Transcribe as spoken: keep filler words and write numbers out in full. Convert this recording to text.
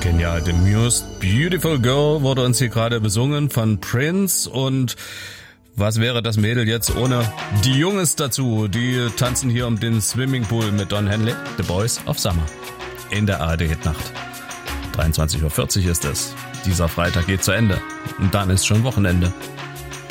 Genial, The Muse, Beautiful Girl wurde uns hier gerade besungen von Prince. Und was wäre das Mädel jetzt ohne die Jungs dazu? Die tanzen hier um den Swimmingpool mit Don Henley, The Boys of Summer, in der A R D-Hitnacht. dreiundzwanzig Uhr vierzig ist es. Dieser Freitag geht zu Ende und dann ist schon Wochenende.